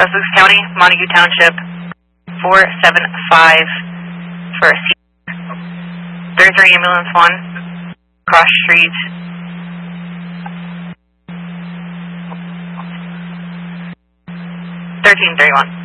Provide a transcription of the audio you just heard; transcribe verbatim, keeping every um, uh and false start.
Essex County, Montague Township, four seven five for C. thirty-three Ambulance one, Cross Street. thirteen thirty-one.